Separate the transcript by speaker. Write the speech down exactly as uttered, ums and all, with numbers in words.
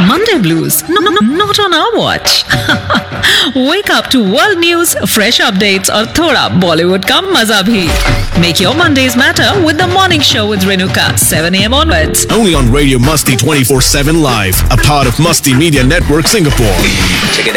Speaker 1: Monday blues? No, no, no, not on our watch. Wake up to world news, fresh updates और थोड़ा Bollywood का मजा भी. Make your Mondays matter with the morning show with Renuka, seven a m onwards.
Speaker 2: Only on Radio Musti twenty-four seven Live, a part of Musti Media Network Singapore.